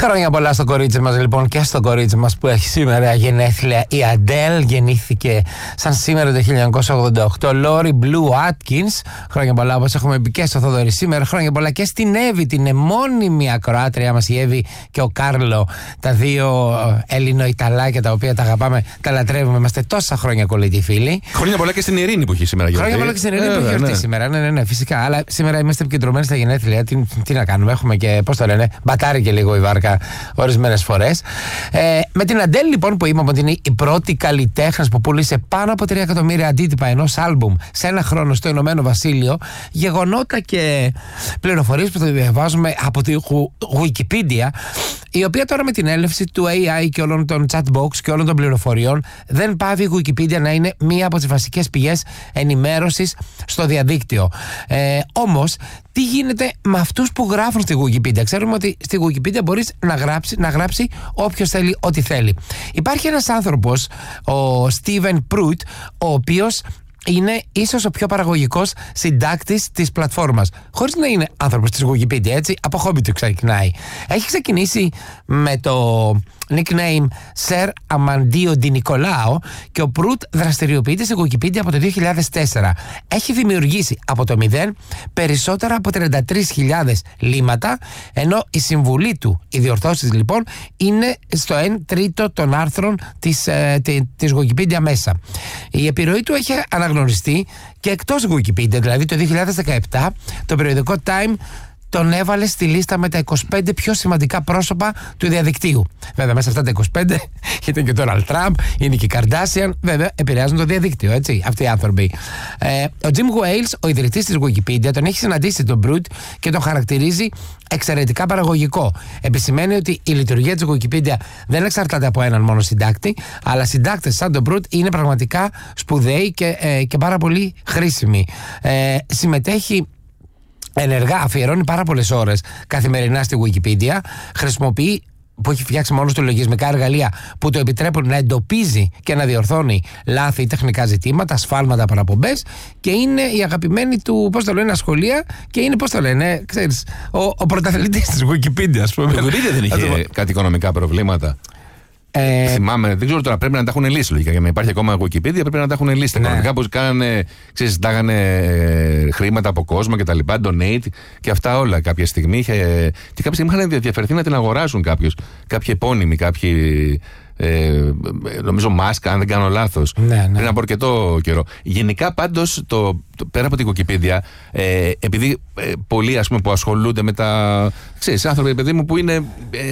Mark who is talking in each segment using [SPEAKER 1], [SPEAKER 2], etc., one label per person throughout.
[SPEAKER 1] Χρόνια πολλά στο κορίτσι μας λοιπόν και στο κορίτσι μας που έχει σήμερα γενέθλια. Η Αντέλ γεννήθηκε σαν σήμερα το 1988. Λόρι Μπλου Άτκινς. Χρόνια πολλά, όπως έχουμε πει και στο Θοδωρή σήμερα. Χρόνια πολλά και στην Εύη, την εμώνυμη ακροάτρια μας, η Εύη και ο Κάρλο. Τα δύο Έλληνο-Ιταλάκια τα οποία τα αγαπάμε, τα λατρεύουμε. Είμαστε τόσα χρόνια κολλητοί φίλοι.
[SPEAKER 2] Χρόνια πολλά και στην Ειρήνη που έχει σήμερα γιορτή.
[SPEAKER 1] Χρόνια πολλά και στην Ειρήνη που έχει γιορτή σήμερα. Ναι, φυσικά. Αλλά σήμερα είμαστε επικεντρωμένοι στα γενέθλια. Τι να κάνουμε, έχουμε και, πώς το λένε, μπατάρει και λίγο η βάρκα ορισμένες φορές. Με την Αντέλ λοιπόν, που είπαμε ότι είναι η πρώτη καλλιτέχνης που πούλησε πάνω από 3 εκατομμύρια αντίτυπα ενός άλμπουμ σε ένα χρόνο στο Ηνωμένο Βασίλειο, γεγονότα και πληροφορίες που θα διαβάζουμε από τη Wikipedia, η οποία τώρα με την έλευση του AI και όλων των chatbox και όλων των πληροφοριών δεν πάβει η Wikipedia να είναι μία από τις βασικές πηγές ενημέρωσης στο διαδίκτυο. Όμως, τι γίνεται με αυτούς που γράφουν στη Wikipedia? Ξέρουμε ότι στη Wikipedia μπορείς να γράψει όποιος θέλει ό,τι θέλει. Υπάρχει ένας άνθρωπος, ο Steven Pruitt, ο οποίος είναι ίσως ο πιο παραγωγικός συντάκτης της πλατφόρμας. Χωρίς να είναι άνθρωπος της Wikipedia, έτσι, από χόμπι του ξεκινάει. Έχει ξεκινήσει με το nickname Sir Amandio Di Nicolao και ο Pruitt δραστηριοποιείται στη Wikipedia από το 2004. Έχει δημιουργήσει από το 0 περισσότερα από 33.000 λίμματα, ενώ η συμβουλή του, οι διορθώσεις λοιπόν, είναι στο 1/3 των άρθρων της Wikipedia μέσα. Η επιρροή του έχει αναγνωριστεί και εκτός Wikipedia, δηλαδή το 2017 το περιοδικό Time τον έβαλε στη λίστα με τα 25 πιο σημαντικά πρόσωπα του διαδικτύου. Βέβαια, μέσα σε αυτά τα 25 ήταν και ο Ντόναλντ Τραμπ, είναι και η Καρντάσιαν, βέβαια, επηρεάζουν το διαδίκτυο, έτσι, αυτοί οι άνθρωποι. Ο Jim Wales, ο ιδρυτής της Wikipedia, τον έχει συναντήσει τον Pruitt και τον χαρακτηρίζει εξαιρετικά παραγωγικό. Επισημαίνει ότι η λειτουργία της Wikipedia δεν εξαρτάται από έναν μόνο συντάκτη, αλλά συντάκτες σαν τον Pruitt είναι πραγματικά σπουδαίοι και πάρα πολύ χρήσιμοι. Συμμετέχει ενεργά, αφιερώνει πάρα πολλές ώρες καθημερινά στη Wikipedia, χρησιμοποιεί, που έχει φτιάξει μόνος του, λογισμικά εργαλεία που το επιτρέπουν να εντοπίζει και να διορθώνει λάθη ή τεχνικά ζητήματα, ασφάλματα, παραπομπές, και είναι η αγαπημένη του, πώς το λένε, ασχολία, και είναι, πώς το λένε, ξέρεις, ο πρωταθλητής της Wikipedia, ας πούμε.
[SPEAKER 2] Η Wikipedia δεν είχε κάτι οικονομικά προβλήματα? Θυμάμαι, δεν ξέρω τώρα, πρέπει να τα έχουν λύσει λογικά. Για να υπάρχει ακόμα Wikipedia πρέπει να τα έχουν λύσει. Τα οικονομικά που κάνανε, ξέρεις, ζητάγανε χρήματα από κόσμο και τα λοιπά, donate και αυτά όλα κάποια στιγμή. Και κάποια στιγμή είχαν διαφερθεί να την αγοράσουν κάποιοι επώνυμοι, κάποιοι. Νομίζω Μάσκ, αν δεν κάνω λάθος, πριν από αρκετό καιρό. Γενικά πάντως, πέρα από την Wikipedia, επειδή πολλοί, ας πούμε, που ασχολούνται με τα, ξέρεις, άνθρωποι, παιδί μου, που είναι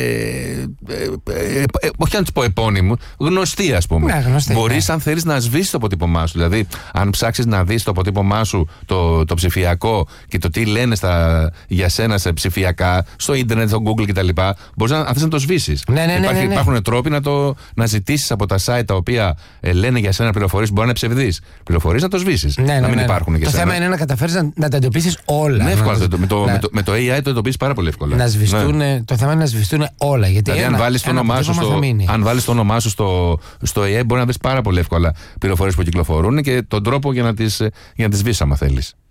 [SPEAKER 2] όχι να τους πω επώνυμοι, γνωστοί, ας πούμε, μπορείς, αν θέλεις, να σβήσεις το αποτύπωμά σου. Δηλαδή, αν ψάξεις να δεις το αποτύπωμά σου, το ψηφιακό, και το τι λένε για σένα σε ψηφιακά, στο ίντερνετ, στο Google κτλ., μπορείς, αν θες, να το σβήσεις. Υπάρχουν τρόποι να ζητήσεις από τα site τα οποία λένε για σένα πληροφορίες που μπορεί να είναι ψευδείς πληροφορίες, να το σβήσεις. Να μην υπάρχουν και
[SPEAKER 1] το θέμα είναι να καταφέρεις να τα εντοπίσεις όλα.
[SPEAKER 2] Ναι, εύκολα. Με το AI το εντοπίσεις πάρα πολύ εύκολα.
[SPEAKER 1] Το θέμα είναι να σβηστούν όλα. Γιατί
[SPEAKER 2] δηλαδή, αν βάλεις το όνομά σου στο AI, μπορεί να βρεις πάρα πολύ εύκολα πληροφορίες που κυκλοφορούν και τον τρόπο για να τις σβήσεις, άμα θέλεις.